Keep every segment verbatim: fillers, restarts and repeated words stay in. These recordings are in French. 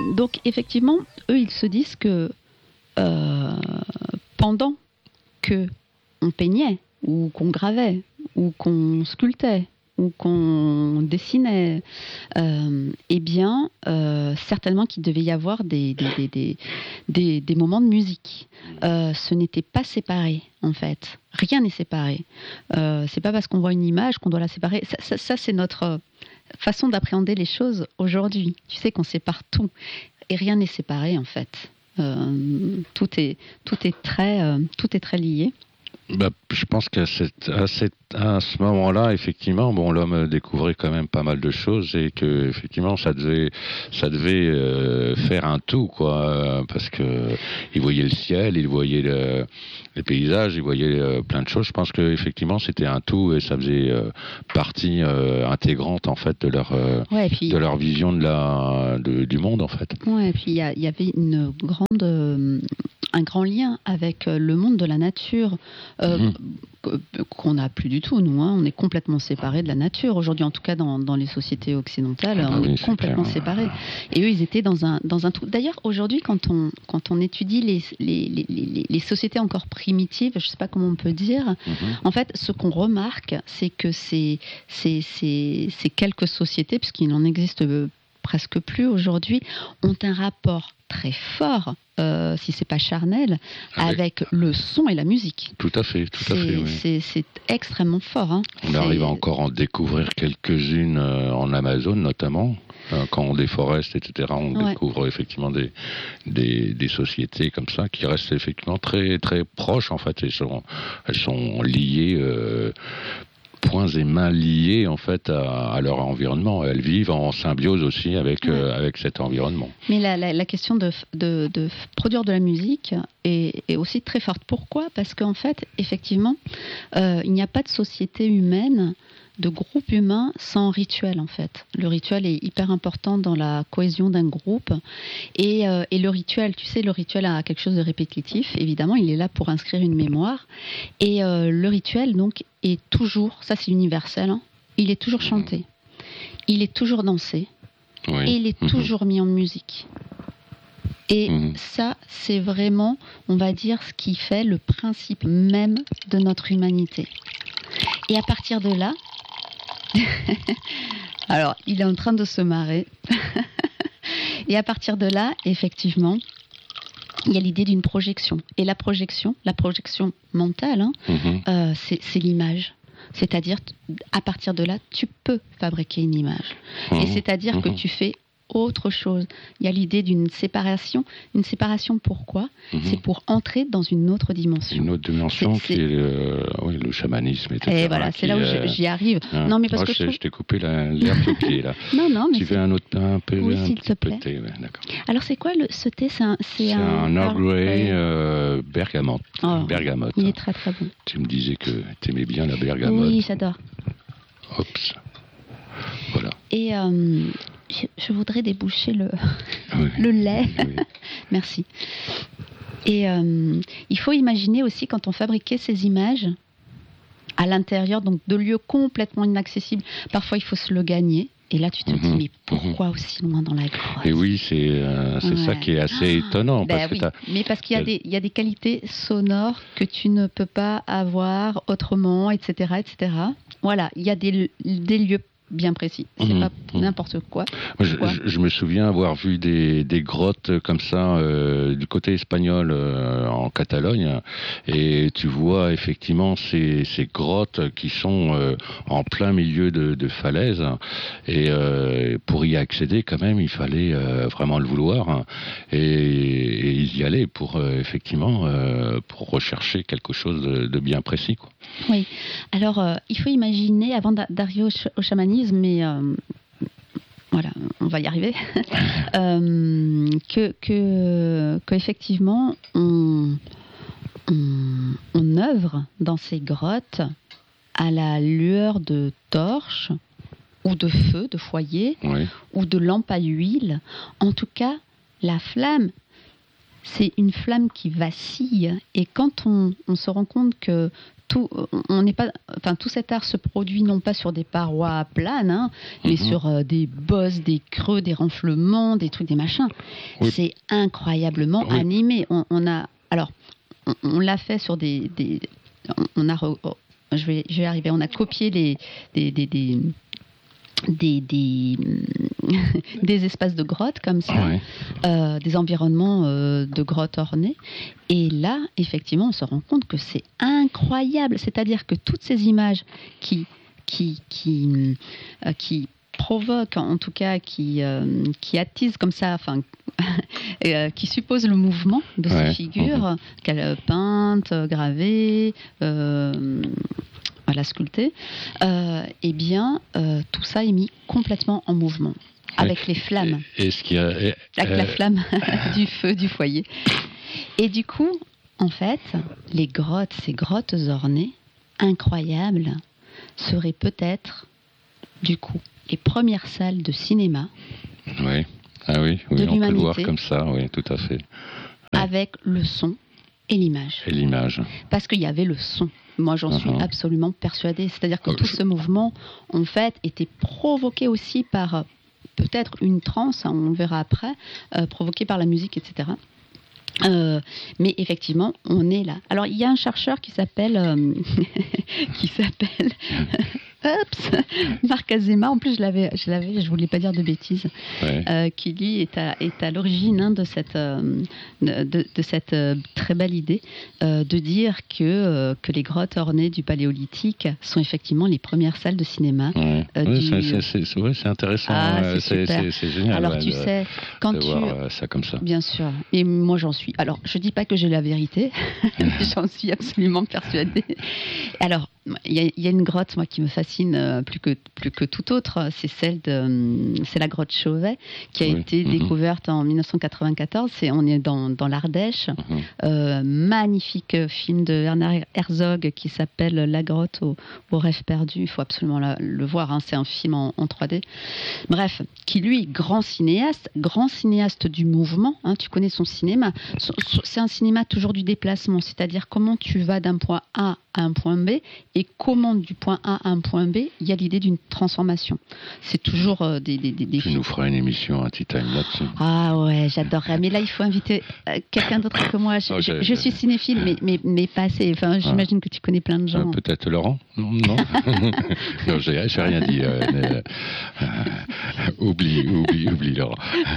donc effectivement, eux, ils se disent que euh, pendant que on peignait, ou qu'on gravait, ou qu'on sculptait, ou qu'on dessinait, euh, eh bien, euh, certainement qu'il devait y avoir des, des, des, des, des, des moments de musique. Euh, ce n'était pas séparé, en fait. Rien n'est séparé. Euh, c'est pas parce qu'on voit une image qu'on doit la séparer. Ça, ça, ça, c'est notre façon d'appréhender les choses aujourd'hui. Tu sais qu'on sépare tout. Et rien n'est séparé, en fait. Euh, tout est, tout est très, euh, tout est très lié. Bah, je pense qu'à cette, à, cette, à ce moment-là, effectivement, bon, l'homme découvrait quand même pas mal de choses et que effectivement, ça devait, ça devait euh, faire un tout, quoi, parce que il voyait le ciel, il voyait le, les paysages, il voyait euh, plein de choses. Je pense que effectivement, c'était un tout et ça faisait euh, partie euh, intégrante en fait de leur, euh, ouais, puis, de leur vision de la, de, du monde en fait. Ouais, et puis il y, y avait une grande euh, un grand lien avec le monde de la nature euh, mmh. qu'on n'a plus du tout, nous. Hein. On est complètement séparés de la nature. Aujourd'hui, en tout cas, dans, dans les sociétés occidentales, ah bah on oui, est complètement clair. séparés. Et eux, ils étaient dans un, dans un tout. D'ailleurs, aujourd'hui, quand on, quand on étudie les, les, les, les, les sociétés encore primitives, je ne sais pas comment on peut dire, mmh. en fait, ce qu'on remarque, c'est que ces, ces, ces, ces quelques sociétés, puisqu'il n'en existe presque plus aujourd'hui, ont un rapport très fort, euh, si c'est pas charnel, avec, avec le son et la musique. Tout à fait, tout à fait. Oui. C'est, c'est extrêmement fort. Hein. On c'est... arrive encore à en découvrir quelques-unes euh, en Amazone notamment. Euh, quand on déforeste, et cetera, on ouais. découvre effectivement des, des, des sociétés comme ça qui restent effectivement très, très proches en fait. Elles sont, elles sont liées. Euh, points et mains liés en fait à, à leur environnement. Elles vivent en symbiose aussi avec, ouais. euh, avec cet environnement. Mais la, la, la question de, de, de produire de la musique est, est aussi très forte. Pourquoi ? Parce qu'en fait, effectivement, euh, il n'y a pas de société humaine, de groupe humain sans rituel en fait. Le rituel est hyper important dans la cohésion d'un groupe et, euh, et le rituel, tu sais, le rituel a quelque chose de répétitif, évidemment, il est là pour inscrire une mémoire et euh, le rituel donc est toujours, ça c'est universel, hein, il est toujours chanté, il est toujours dansé oui. et il est mmh. toujours mis en musique. Et mmh. ça, c'est vraiment, on va dire, ce qui fait le principe même de notre humanité. Et à partir de là, alors, il est en train de se marrer. Et à partir de là, effectivement, il y a l'idée d'une projection. Et la projection, la projection mentale, hein, mm-hmm. euh, c'est, c'est l'image. C'est-à-dire, à partir de là, tu peux fabriquer une image. Mm-hmm. Et c'est-à-dire mm-hmm. que tu fais autre chose. Il y a l'idée d'une séparation. Une séparation, pourquoi ? mm-hmm. C'est pour entrer dans une autre dimension. Une autre dimension c'est, qui c'est... est le, oui, le chamanisme, et cetera. Et voilà, c'est là où euh... j'y arrive. Hein, non, mais parce moi, que je, je, trouve... je t'ai coupé la, l'herbe au pied, là. non, non, mais tu veux un autre un peu, oui, un s'il petit te plaît. Thé, ouais, d'accord. Alors, c'est quoi le, ce thé ? C'est un, c'est c'est un, un Earl Grey euh, bergamote. Oh, bergamote. Il est très très bon. Tu me disais que tu aimais bien la bergamote. Oui, j'adore. Oups. Voilà. Et euh, je, je voudrais déboucher le, oui. le lait. Oui. Merci. Et euh, il faut imaginer aussi quand on fabriquait ces images à l'intérieur donc de lieux complètement inaccessibles. Parfois, il faut se le gagner. Et là, tu te mmh, dis, mais pourquoi mmh. aussi loin dans la grotte ? Et oui, c'est, euh, c'est ouais. ça qui est assez étonnant. Ben parce oui. que mais parce qu'il y a, des, il y a des qualités sonores que tu ne peux pas avoir autrement, et cetera, et cetera. Voilà, il y a des, des lieux bien précis. C'est mmh, pas mmh. n'importe quoi. Moi, je, je, je me souviens avoir vu des, des grottes comme ça euh, du côté espagnol euh, en Catalogne, et tu vois effectivement ces, ces grottes qui sont euh, en plein milieu de, de falaises, et euh, pour y accéder quand même il fallait euh, vraiment le vouloir, hein, et, et ils y allaient pour euh, effectivement euh, pour rechercher quelque chose de, de bien précis, quoi. Oui, alors euh, il faut imaginer, avant d'arriver au, ch- au chamanisme, mais euh, voilà, on va y arriver, euh, que, que, que effectivement on, on, on œuvre dans ces grottes à la lueur de torches ou de feu, de foyer, oui. ou de lampes à huile. En tout cas, la flamme c'est une flamme qui vacille. Et quand on, on se rend compte que tout, on n'est pas, enfin, tout cet art se produit non pas sur des parois planes, hein, mm-hmm. mais sur euh, des bosses, des creux, des renflements, des trucs, des machins. Oui. C'est incroyablement oui. animé. On, on a, alors, on, on l'a fait sur des, des on a, oh, je vais, je vais arriver. On a copié les, des, des, des Des, des, des espaces de grottes comme ça, ouais. euh, des environnements euh, de grottes ornées. Et là, effectivement, on se rend compte que c'est incroyable. C'est-à-dire que toutes ces images qui, qui, qui, euh, qui provoquent, en tout cas, qui, euh, qui attisent comme ça, enfin, euh, qui supposent le mouvement de ouais. ces figures, mmh. qu'elles peintent, gravées, euh, voilà, sculpté, euh, eh bien, euh, tout ça est mis complètement en mouvement, avec ouais. les flammes, et, et ce qui a, et, avec euh... la flamme du feu du foyer. Et du coup, en fait, les grottes, ces grottes ornées, incroyables, seraient peut-être, du coup, les premières salles de cinéma. Oui, ah oui, oui de on l'humanité, peut le voir comme ça, oui, tout à fait. Ouais. Avec le son et l'image. Et l'image. Parce qu'il y avait le son. Moi, j'en uh-huh. suis absolument persuadée. C'est-à-dire que oh, tout je... ce mouvement, en fait, était provoqué aussi par euh, peut-être une transe, hein, on le verra après, euh, provoqué par la musique, et cetera. Euh, mais effectivement, on est là. Alors, il y a un chercheur qui s'appelle, euh, qui s'appelle, Oups, Marc Azema. En plus, je l'avais, je l'avais, je voulais pas dire de bêtises. Ouais. Euh, qui lui est à, est à l'origine hein, de cette, euh, de, de cette euh, très belle idée euh, de dire que euh, que les grottes ornées du Paléolithique sont effectivement les premières salles de cinéma. Ouais. Euh, ouais, du... c'est, c'est, c'est, ouais, c'est intéressant. Ah, c'est, c'est, super. C'est, c'est génial. Alors ouais, tu de, sais, quand de tu voir ça comme ça. Bien sûr. Et moi, j'en suis. Alors, je dis pas que j'ai la vérité, mais j'en suis absolument persuadée. Alors. Il y, y a une grotte, moi, qui me fascine euh, plus que plus que toute autre. C'est celle de, euh, c'est la grotte Chauvet, qui a oui. été mm-hmm. découverte en dix-neuf cent quatre-vingt-quatorze. C'est, on est dans dans l'Ardèche. Mm-hmm. Euh, magnifique film de Werner Herzog qui s'appelle La grotte au, au rêve perdu. Il faut absolument la, le voir. Hein. C'est un film en, en trois D. Bref, qui lui, grand cinéaste, grand cinéaste du mouvement. Hein, tu connais son cinéma. Son, son, c'est un cinéma toujours du déplacement, c'est-à-dire comment tu vas d'un point A à un point B. Et comment du point A à un point B, il y a l'idée d'une transformation. C'est toujours euh, des, des, des, des... Tu nous feras une émission, un Tea Time là-dessus. Ah ouais, j'adorerais. Mais là, il faut inviter euh, quelqu'un d'autre que moi. Je, oh, je, je suis cinéphile, mais, mais, mais pas assez. Enfin, j'imagine ah. que tu connais plein de gens. Euh, peut-être Laurent? Non, non. Non, j'ai, j'ai rien dit. Euh, mais, euh, oublie, oublie, oublie Laurent.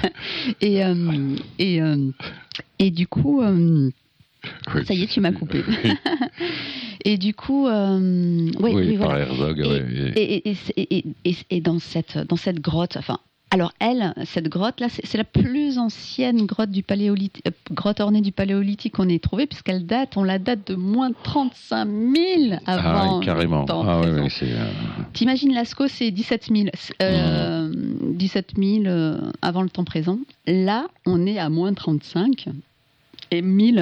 Et, euh, et, euh, et du coup... Euh, oui. Ça y est, tu m'as coupé. Oui. Et du coup, euh, oui, oui, oui, par voilà. Herzog, et, ouais. et, et, et, et, et dans cette dans cette grotte, enfin, alors elle, cette grotte là, c'est, c'est la plus ancienne grotte du Paléolithique, euh, grotte ornée du Paléolithique qu'on ait trouvée, puisqu'elle date, on la date de moins trente-cinq mille avant. Ah, carrément. Le temps ah présent. oui, oui, c'est. Euh... T'imagines Lascaux, c'est dix-sept mille, euh, mmh. dix-sept mille euh, avant le temps présent. Là, on est à moins trente-cinq. Et mille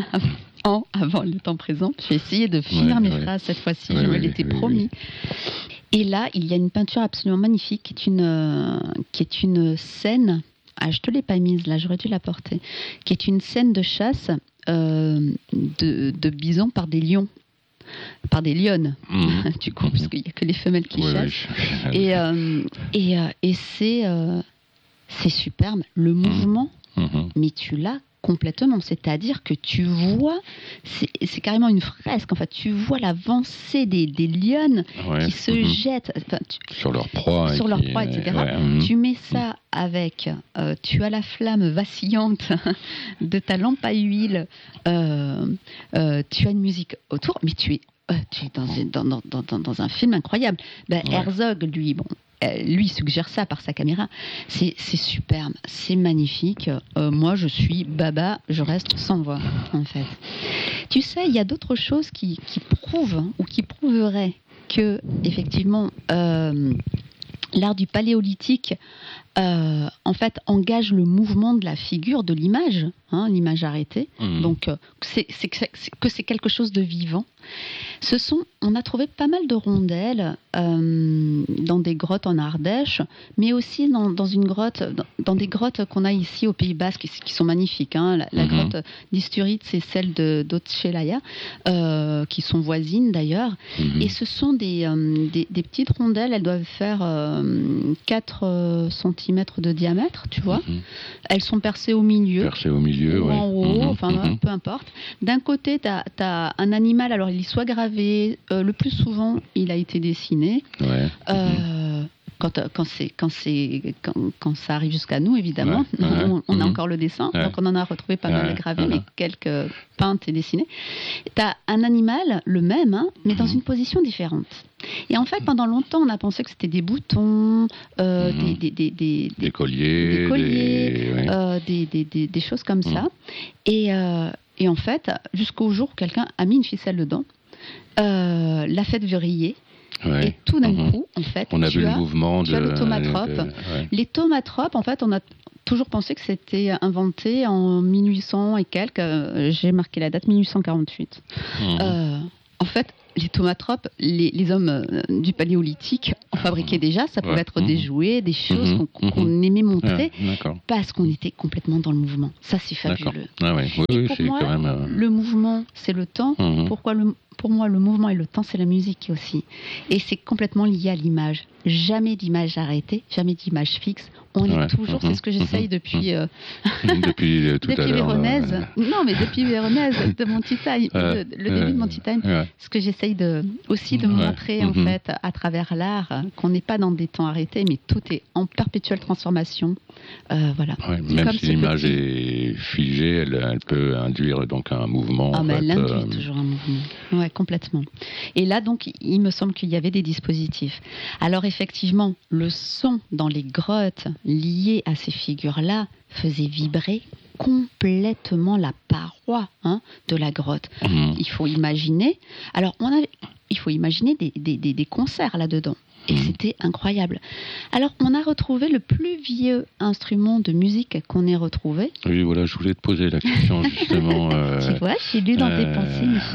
ans avant le temps présent. Je vais essayer de finir ouais, mes ouais. phrases cette fois-ci, ouais, je me ouais, l'étais ouais, promis. Ouais. Et là, il y a une peinture absolument magnifique qui est une, euh, qui est une scène, ah, je ne te l'ai pas mise là, j'aurais dû la porter, qui est une scène de chasse euh, de, de bisons par des lions. Par des lionnes, mmh. du coup, mmh. parce qu'il n'y a que les femelles qui ouais, chassent. Ouais, je... Et, euh, et, euh, et c'est, euh, c'est superbe. Le mouvement, mmh. mais tu l'as complètement, c'est-à-dire que tu vois, c'est, c'est carrément une fresque, en fait, tu vois l'avancée des, des lionnes ouais. qui se mmh. jettent enfin, tu, sur leur proie, sur qui, leur proie, et cetera. Ouais, mmh. Tu mets ça avec, euh, tu as la flamme vacillante de ta lampe à huile, euh, euh, tu as une musique autour, mais tu es, euh, tu es dans, dans, dans, dans, dans un film incroyable. Ben, ouais. Herzog, lui, bon. Lui suggère ça par sa caméra. C'est, c'est superbe, c'est magnifique. Euh, moi, je suis baba, je reste sans voix, en fait. Tu sais, il y a d'autres choses qui, qui prouvent ou qui prouveraient que, effectivement, euh, l'art du paléolithique, euh, en fait, engage le mouvement de la figure, de l'image, hein, l'image arrêtée. Mmh. Donc, euh, c'est, c'est, c'est, que c'est quelque chose de vivant. Ce sont, on a trouvé pas mal de rondelles euh, dans des grottes en Ardèche, mais aussi dans, dans une grotte, dans, dans des grottes qu'on a ici au Pays Basque, qui, qui sont magnifiques. Hein. La, la mmh. grotte d'Isturiz, c'est celle de d'Otxelaia, euh, qui sont voisines d'ailleurs. Mmh. Et ce sont des, euh, des, des petites rondelles. Elles doivent faire euh, quatre centimètres de diamètre, tu vois. Mmh. Elles sont percées au milieu. Percées au milieu, ou ouais. en haut, Mmh. enfin mmh. peu importe. D'un côté, tu as un animal, alors il est soit gravé, euh, le plus souvent il a été dessiné. Ouais. Euh, mmh. Quand, quand, c'est, quand, c'est, quand, quand ça arrive jusqu'à nous, évidemment, ouais, ouais, on, on mmh. a encore le dessin, ouais. donc on en a retrouvé pas mal ouais, gravés, ouais. mais quelques peintes et dessinées. Tu as un animal, le même, hein, mais dans mmh. une position différente. Et en fait, pendant longtemps, on a pensé que c'était des boutons, euh, mmh. des, des, des, des, des colliers, des, colliers des, ouais. euh, des, des, des, des choses comme mmh. ça. Et, euh, et en fait, jusqu'au jour où quelqu'un a mis une ficelle dedans, euh, l'a fait vriller. Ouais. Et tout d'un mmh. coup, en fait, on a tu vu as, le mouvement tu de, as le thaumatrope. de, ouais. Les thaumatropes, en fait, on a toujours pensé que c'était inventé en mille huit cents et quelques. J'ai marqué la date, mille huit cent quarante-huit. Mmh. Euh, en fait, les thaumatropes, les, les hommes euh, du paléolithique en fabriquaient déjà. Ça pouvait ouais. être mmh. des jouets, des choses mmh. qu'on, qu'on mmh. aimait montrer ouais, parce qu'on était complètement dans le mouvement. Ça, c'est fabuleux. Ah ouais. Oui, oui, pour c'est moi, quand même, euh... le mouvement, c'est le temps. Mmh. Pourquoi le Pour moi, le mouvement et le temps, c'est la musique aussi. Et c'est complètement lié à l'image. Jamais d'image arrêtée, jamais d'image fixe. On ouais. est toujours, mmh, c'est ce que j'essaye mmh, depuis... Euh, depuis euh, tout depuis à l'heure. Véronèse. Euh... Non, mais depuis Véronèse, de Monty Time, euh, le, le euh, début de Monty Time. Ouais. Ce que j'essaye de, aussi de ouais. montrer, en mmh. fait, à travers l'art, qu'on n'est pas dans des temps arrêtés, mais tout est en perpétuelle transformation. Euh, voilà. Ouais, même si l'image petit... est figée, elle, elle peut induire donc un mouvement. Ah, mais fait, elle induit euh... toujours un mouvement. Ouais, complètement. Et là, donc, il me semble qu'il y avait des dispositifs. Alors, effectivement, le son dans les grottes lié à ces figures-là faisait vibrer complètement la paroi hein, de la grotte. Mmh. Il faut imaginer. Alors, on avait, il faut imaginer des, des, des, des concerts là-dedans. Et mmh. c'était incroyable. Alors, on a retrouvé le plus vieux instrument de musique qu'on ait retrouvé. Oui, voilà, je voulais te poser la question, justement. euh, tu vois, j'ai lu dans euh, tes pensées, Michel.